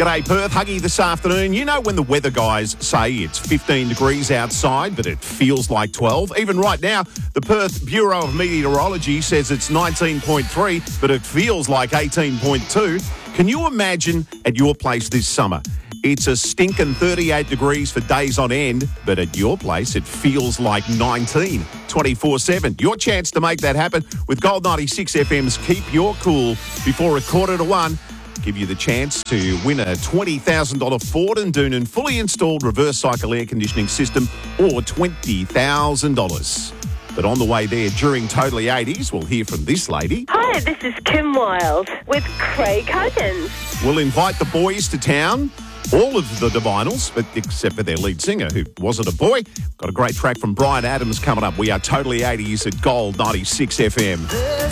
G'day Perth, Huggy this afternoon. You know when the weather guys say it's 15 degrees outside, but it feels like 12? Even right now, the Perth Bureau of Meteorology says it's 19.3, but it feels like 18.2. Can you imagine at your place this summer? It's a stinking 38 degrees for days on end, but at your place it feels like 19, 24/7. Your chance to make that happen with Gold 96 FM's Keep Your Cool before 1:45. Give you the chance to win a $20,000 Ford and Doonan fully installed reverse cycle air conditioning system or $20,000. But on the way there during Totally 80s, we'll hear from this lady. Hi, this is Kim Wilde with Craig Huggins. We'll invite the boys to town, all of the Divinals, but except for their lead singer, who wasn't a boy. Got a great track from Bryan Adams coming up. We are Totally 80s at Gold 96 FM.